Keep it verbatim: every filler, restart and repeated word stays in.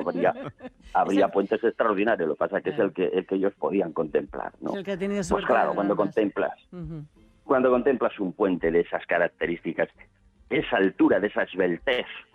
habría, habría el, puentes extraordinarios. Lo que pasa es que claro. es el que, el que ellos podían contemplar, ¿no? Es el que ha tenido Pues suerte claro, de cuando verlo más. contemplas, Uh-huh. cuando contemplas un puente de esas características, esa altura, de esa esbeltez,